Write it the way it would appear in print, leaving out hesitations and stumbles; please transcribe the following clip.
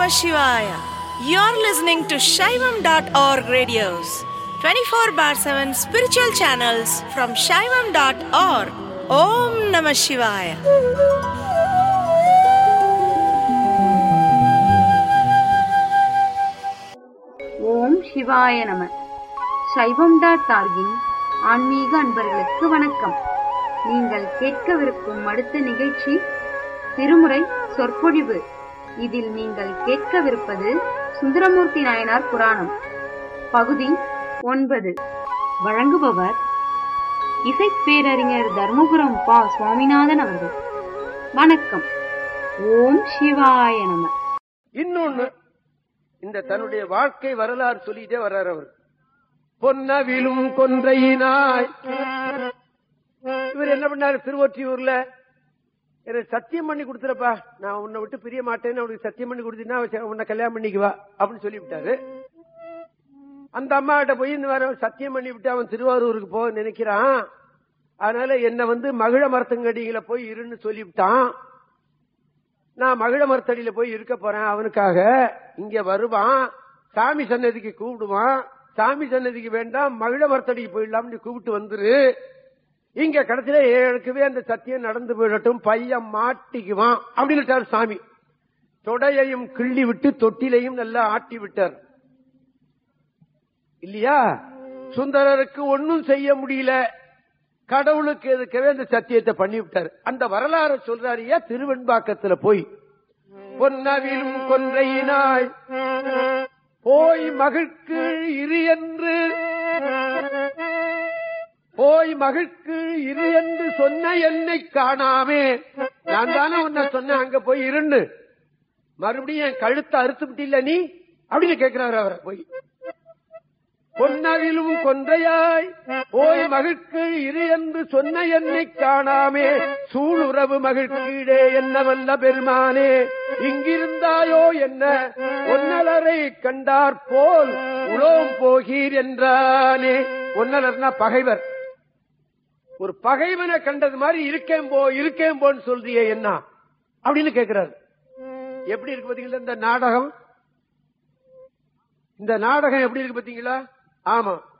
Shivaya. You're listening to Shaivam.org radios, 24/7 spiritual channels from Shaivam.org. Om Namah Shivaya. ஓம் சிவாய நம. சைவம்.org-இன் ஆன்மீக அன்பர்களுக்கு வணக்கம். நீங்கள் கேட்கவிருக்கும் அடுத்த நிகழ்ச்சி திருமுறை சொற்பொழிவு. இதில் நீங்கள் கேட்கவிருப்பது சுந்தரமூர்த்தி நாயனார் புராணம் பகுதி 9. வழங்குபவர் இசைப்பேரறிஞர் தர்மபுரம் பா. சுவாமிநாதன் அவர்கள். வணக்கம். ஓம் சிவாய நம. இன்னொன்னு, இந்த தன்னுடைய வாழ்க்கை வரலாறு சொல்லிட்டே வர்றார் அவர். பொன்னவிலும் கொன்றையினாய். இவர் என்ன பண்ணாரு? திருவொற்றியூர்ல எனக்கு சத்தியம் பண்ணி கொடுத்துறப்பா, நான் உன்னை விட்டு பிரிய மாட்டேன்னு அவனுக்கு சத்தியம் பண்ணி கொடுத்தீங்கன்னா உன்னை கல்யாணம் பண்ணிக்குவா அப்படின்னு சொல்லிவிட்டாரு. அந்த அம்மா கிட்ட போய் இந்த மாதிரி சத்தியம் பண்ணி விட்டு அவன் திருவாரூருக்கு போக நினைக்கிறான். அதனால என்ன மகிழ மரத்தங்கடியில போய் இருன்னு சொல்லிவிட்டான். நான் மகிழ மரத்தடியில போய் இருக்க போறேன் அவனுக்காக. இங்க வருவான், சாமி சன்னதிக்கு கூப்பிடுவான். சாமி சன்னதிக்கு வேண்டாம், மகிழ மரத்தடிக்கு போயிடலாம்னு கூப்பிட்டு வந்துரு. இங்க கடைசியில எனக்குவே அந்த சத்தியம் நடந்து போயிடட்டும், பையன் மாட்டிக்குவான் அப்படின்னு சாமி. தொடையையும் கிள்ளி விட்டு தொட்டிலையும் நல்லா ஆட்டி விட்டார் இல்லையா? சுந்தரருக்கு ஒன்னும் செய்ய முடியல, கடவுளுக்கு எதுக்கவே அந்த சத்தியத்தை பண்ணி விட்டார். அந்த வரலாறு சொல்றாரியா திருவெண்பாக்கத்துல போய். பொன்னவிலும் கொன்றையினாய் போய் மகிழ்க்கு இரு என்று, போய் மகிழ்க்கு இரு என்று சொன்ன என்னை காணாமே. நான் தானே உன்னை சொன்னேன் அங்க போய் இருன்னு, மறுபடியும் என் கழுத்தை அறுத்து விட்டில்ல நீ அப்படின்னு கேட்கிறாரு அவரை போய். பொன்னவிலும் கொன்றையாய் போய் மகிழ்க்கு இரு என்று சொன்ன என்னை காணாமே, சூளுறவு மகிழ்க்கீடே என்ன வல்ல பெருமானே, இங்கிருந்தாயோ என்ன ஒன்னலரை கண்டார் போல் உலோம் போகீர் என்றானே. ஒன்னலர்னா பகைவர். ஒரு பகைவனை கண்டது மாதிரி இருக்கேன் போன்னு சொல்றியே என்ன அப்படின்னு கேட்கிறாரு. எப்படி இருக்கு பாத்தீங்களா இந்த நாடகம்? இந்த நாடகம் எப்படி இருக்கு பாத்தீங்களா? ஆமா,